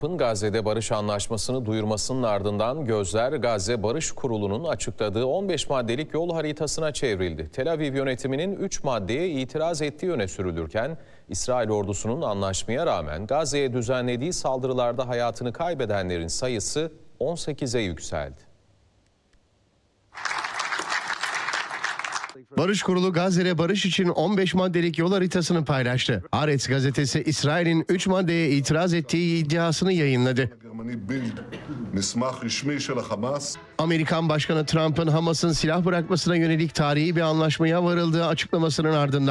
Gazze'de barış anlaşmasını duyurmasının ardından gözler Gazze Barış Kurulu'nun açıkladığı 15 maddelik yol haritasına çevrildi. Tel Aviv yönetiminin 3 maddeye itiraz ettiği öne sürülürken İsrail ordusunun anlaşmaya rağmen Gazze'ye düzenlediği saldırılarda hayatını kaybedenlerin sayısı 18'e yükseldi. Barış Kurulu Gazze'de barış için 15 maddelik yol haritasını paylaştı. Haaretz gazetesi İsrail'in 3 maddeye itiraz ettiği iddiasını yayınladı. Amerikan Başkanı Trump'ın Hamas'ın silah bırakmasına yönelik tarihi bir anlaşmaya varıldığı açıklamasının ardından